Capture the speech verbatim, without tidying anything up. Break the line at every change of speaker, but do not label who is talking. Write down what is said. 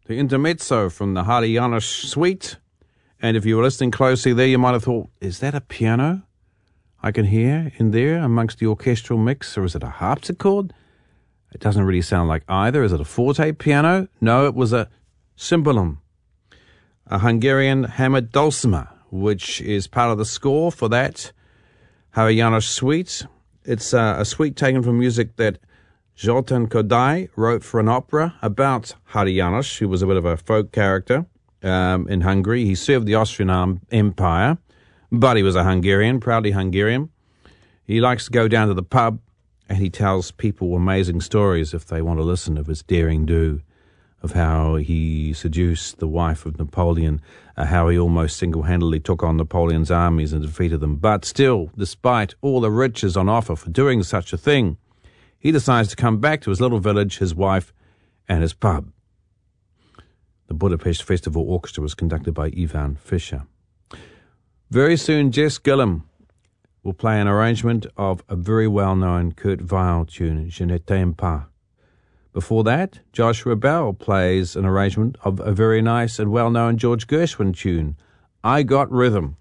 the intermezzo from the Hari Janos suite. And if you were listening closely there, you might have thought, is that a piano I can hear in there amongst the orchestral mix, or is it a harpsichord? It doesn't really sound like either. Is it a forte piano? No, it was a cymbalum, a Hungarian hammered dulcimer, which is part of the score for that Hari Janos suite. It's uh, a suite taken from music that Zoltán Kodály wrote for an opera about Hari Janos, who was a bit of a folk character um, in Hungary. He served the Austrian Empire, but he was a Hungarian, proudly Hungarian. He likes to go down to the pub, and he tells people amazing stories if they want to listen of his daring do, of how he seduced the wife of Napoleon, uh, how he almost single-handedly took on Napoleon's armies and defeated them. But still, despite all the riches on offer for doing such a thing, he decides to come back to his little village, his wife, and his pub. The Budapest Festival Orchestra was conducted by Ivan Fischer. Very soon, Jess Gillam will play an arrangement of a very well-known Kurt Weill tune, Je ne t'aime pas. Before that, Joshua Bell plays an arrangement of a very nice and well-known George Gershwin tune, I Got Rhythm.